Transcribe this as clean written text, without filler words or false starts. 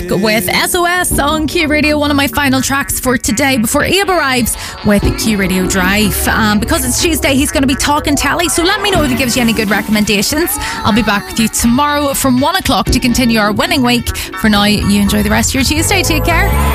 With SOS on Q Radio, one of my final tracks for today before Abe arrives with Q Radio Drive. Because it's Tuesday, he's going to be talking telly, so let me know if he gives you any good recommendations. I'll be back with you tomorrow from 1 o'clock to continue our winning week. For now, you enjoy the rest of your Tuesday. Take care.